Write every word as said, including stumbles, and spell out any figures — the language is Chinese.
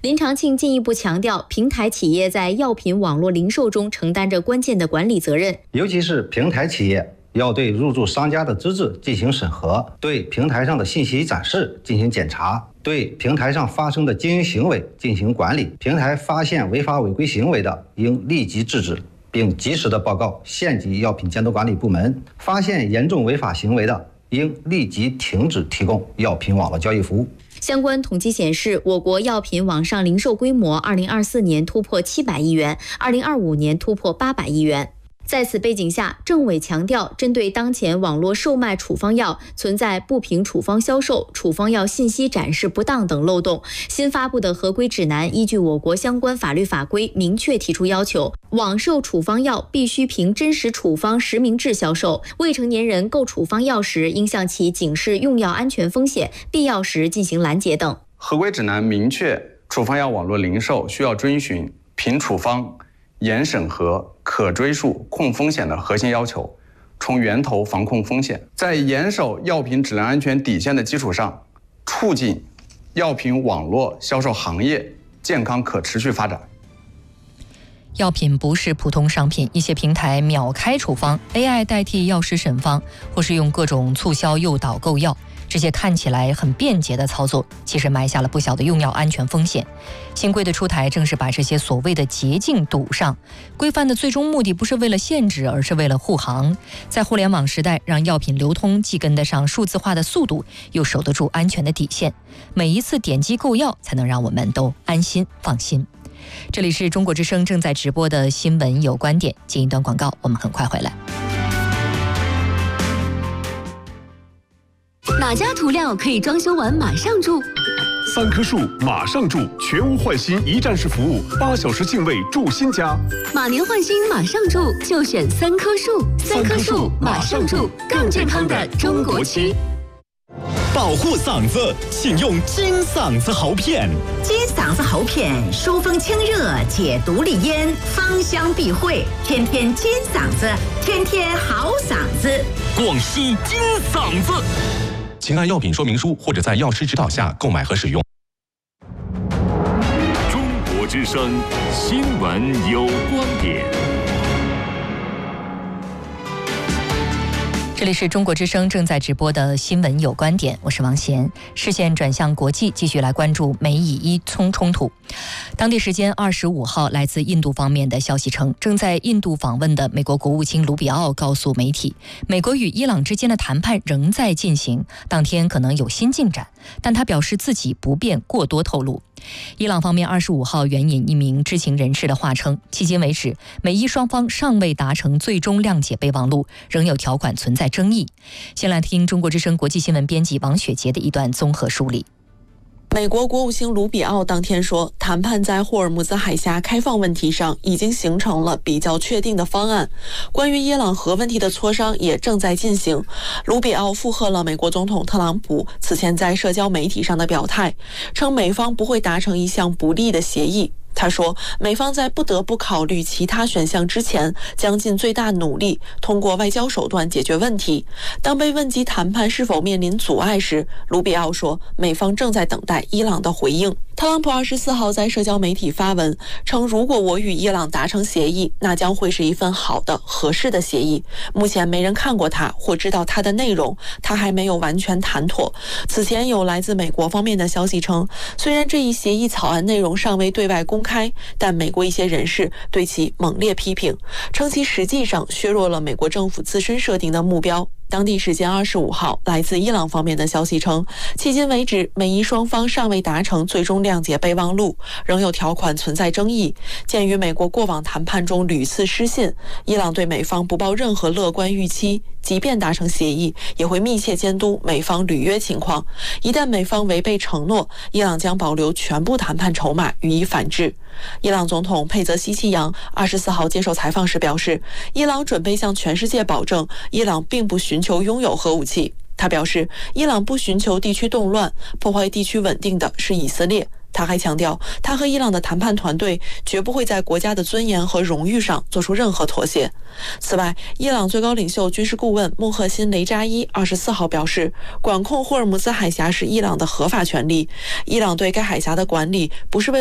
林长庆进一步强调，平台企业在药品网络零售中承担着关键的管理责任， 尤其是平台企业要对入驻商家的资质进行审核，对平台上的信息展示进行检查，对平台上发生的经营行为进行管理。平台发现违法违规行为的，应立即制止，并及时的报告县级药品监督管理部门；发现严重违法行为的，应立即停止提供药品网络交易服务。 相关统计显示，我国药品网上零售规模二零二四年突破七百亿元，二零二五年突破八百亿元。在此背景下，政委强调，针对当前网络售卖处方药存在不凭处方销售、处方药信息展示不当等漏洞，新发布的合规指南依据我国相关法律法规，明确提出要求，网售处方药必须凭真实处方实名制销售，未成年人购处方药时应向其警示用药安全风险，必要时进行拦截等。 合规指南明确，处方药网络零售需要遵循凭处方、严审核、可追溯、控风险的核心要求，从源头防控风险，在严守药品质量安全底线的基础上，促进药品网络销售行业健康可持续发展。 药品不是普通商品，一些平台秒开处方 ，A I 代替药师审方，或是用各种促销诱导购药。这些看起来很便捷的操作，其实埋下了不小的用药安全风险。新规的出台，正是把这些所谓的捷径堵上。规范的最终目的不是为了限制，而是为了护航。在互联网时代，让药品流通既跟得上数字化的速度，又守得住安全的底线。每一次点击购药，才能让我们都安心放心。这里是中国之声正在直播的新闻有观点，进一段广告，我们很快回来。 哪家涂料可以装修完马上住？ 三棵树马上住，全屋换新一站式服务，八小时净位住新家。 马年换新马上住，就选三棵树。三棵树马上住，更健康的中国区。 保护嗓子，请用金嗓子喉片。 金嗓子喉片疏风清热，解毒利咽，芳香避秽，天天金嗓子，天天好嗓子。 广西金嗓子。请按药品说明书或者在药师指导下购买和使用。 中国之声新闻有观点。 这里是中国之声正在直播的新闻有观点，我是王贤。视线转向国际，继续来关注美以伊冲冲突。当地时间二十五号，来自印度方面的消息称，正在印度访问的美国国务卿卢比奥告诉媒体，美国与伊朗之间的谈判仍在进行，当天可能有新进展，但他表示自己不便过多透露。伊朗方面二十五号援引一名知情人士的话称，迄今为止，美伊双方尚未达成最终谅解备忘录，仍有条款存在争议。先来听中国之声国际新闻编辑王雪杰的一段综合梳理。 美国国务卿卢比奥当天说，谈判在霍尔木兹海峡开放问题上已经形成了比较确定的方案，关于伊朗核问题的磋商也正在进行。卢比奥附和了美国总统特朗普此前在社交媒体上的表态，称美方不会达成一项不利的协议。他说，美方在不得不考虑其他选项之前，将尽最大努力通过外交手段解决问题。当被问及谈判是否面临阻碍时，卢比奥说，美方正在等待伊朗的回应。特朗普二十四号在社交媒体发文称，如果我与伊朗达成协议，那将会是一份好的、合适的协议。目前没人看过它或知道它的内容，它还没有完全谈妥。此前有来自美国方面的消息称，虽然这一协议草案内容尚未对外公开，但美国一些人士对其猛烈批评，称其实际上削弱了美国政府自身设定的目标。当地时间二十五号，来自伊朗方面的消息称，迄今为止，美伊双方尚未达成最终谅解备忘录，仍有条款存在争议。鉴于美国过往谈判中屡次失信，伊朗对美方不抱任何乐观预期，即便达成协议，也会密切监督美方履约情况。一旦美方违背承诺，伊朗将保留全部谈判筹码予以反制。伊朗总统佩泽希奇扬二十四号接受采访时表示，伊朗准备向全世界保证，伊朗并不寻求拥有核武器。他表示，伊朗不寻求地区动乱，破坏地区稳定的是以色列。他还强调，他和伊朗的谈判团队绝不会在国家的尊严和荣誉上做出任何妥协。此外，伊朗最高领袖军事顾问穆赫辛雷扎伊二十四号表示，管控霍尔木兹海峡是伊朗的合法权利，伊朗对该海峡的管理不是为